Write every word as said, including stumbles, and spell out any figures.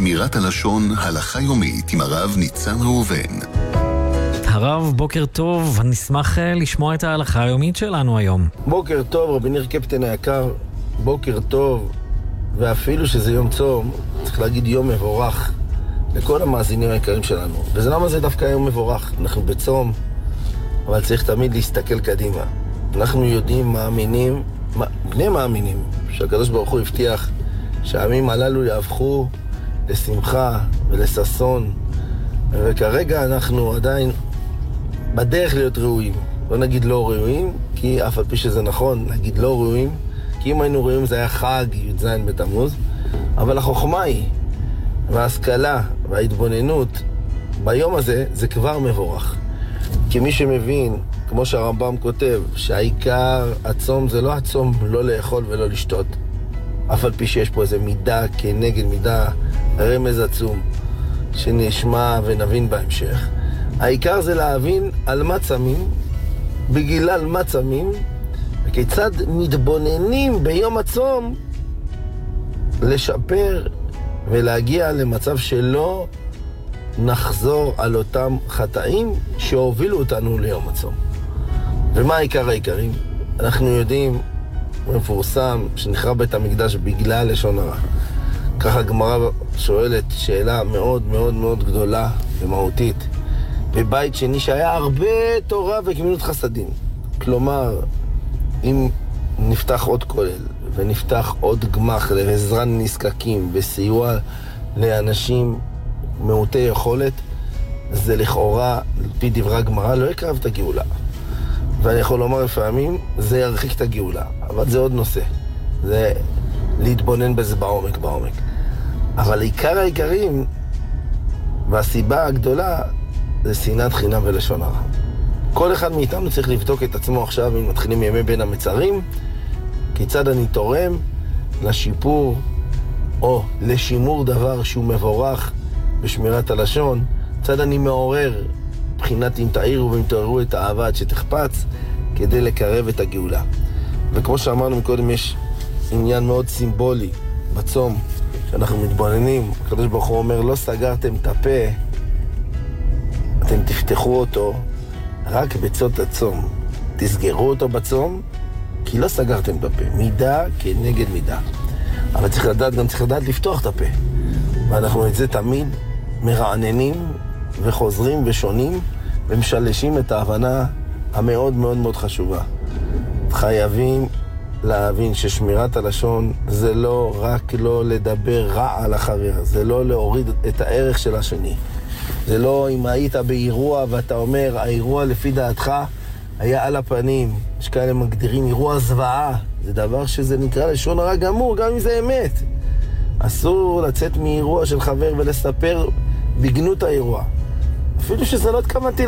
שמירת הלשון, הלכה יומית עם הרב ניצן ראובן. הרב, בוקר טוב, נשמח לשמוע את ההלכה היומית שלנו היום. בוקר טוב, רבי ניר קפטן היקר, בוקר טוב, ואפילו שזה יום צום, צריך להגיד יום מבורך לכל המאזינים היקרים שלנו. וזה למה זה דווקא יום מבורך, אנחנו בצום, אבל צריך תמיד להסתכל קדימה. אנחנו יודעים, מאמינים, בני מאמינים, שהקדוש ברוך הוא הבטיח שהעמים הללו יהפכו לשמחה ולששון, וכרגע אנחנו עדיין בדרך להיות ראויים. לא נגיד לא ראויים, כי אף על פי שזה נכון, נגיד לא ראויים, כי אם היינו ראויים זה היה חג י"ז בתמוז, אבל החוכמה היא, וההשכלה וההתבוננות ביום הזה זה כבר מבורך. כי מי שמבין, כמו שהרמב"ם כותב, שהעיקר הצום זה לא הצום לא לאכול ולא לשתות, אף על פי שיש פה איזה מידה כנגד מידה, רמז עצום שנשמע ונבין בהמשך. העיקר זה להבין על מה צמים, בגלל מה צמים, וכיצד מתבוננים ביום הצום לשפר ולהגיע למצב שלא נחזור על אותם חטאים שהובילו אותנו ליום הצום. ומה העיקר העיקרים? אנחנו יודעים, מפורסם, שנחרב בית המקדש בגלל לשון הרע. ככה הגמרא שואלת שאלה מאוד מאוד מאוד גדולה ומהותית. בבית שני שהיה הרבה תורה וגמילות חסדים. כלומר, אם נפתח עוד כולל ונפתח עוד גמח לעזרה נזקקים וסיוע לאנשים מעוטי יכולת, זה לכאורה, על פי דברי הגמרא, לא יקרב את הגאולה. ואני יכול לומר לפעמים, זה ירחיק את הגאולה. אבל זה עוד נושא. זה להתבונן בזה בעומק, בעומק. אבל עיקר העיקרים, והסיבה הגדולה, זה שנאת חינם ולשון הרע. כל אחד מאיתנו צריך לבדוק את עצמו עכשיו, אם מתחילים ימי בין המצרים, כיצד אני תורם לשיפור או לשימור דבר שהוא מבורך בשמירת הלשון, כיצד אני מעורר בחינת אם תאירו ואם תעוררו את האהבה עד שתחפץ, כדי לקרב את הגאולה. וכמו שאמרנו מקודם, יש עניין מאוד סימבולי בצום, שאנחנו מתבוננים, הקדוש ברוך הוא אומר, לא סגרתם את הפה, אתם תפתחו אותו רק בצות הצום. תסגרו אותו בצום, כי לא סגרתם את הפה. מידה כנגד מידה. אבל צריך לדעת, גם צריך לדעת לפתוח את הפה. ואנחנו את זה תמיד מרעננים וחוזרים ושונים, ומשלשים את ההבנה המאוד מאוד מאוד חשובה. חייבים להבין ששמירת הלשון זה לא רק לא לדבר רע על החבר, זה לא להוריד את הערך של השני. זה לא אם היית באירוע ואתה אומר, האירוע לפי דעתך היה על הפנים. יש כאלה מגדירים אירוע זוועה. זה דבר שזה נקרא לשון הרע גמור, גם אם זה אמת. אסור לצאת מאירוע של חבר ולספר בגנות האירוע. אפילו שזה לא התכוונתי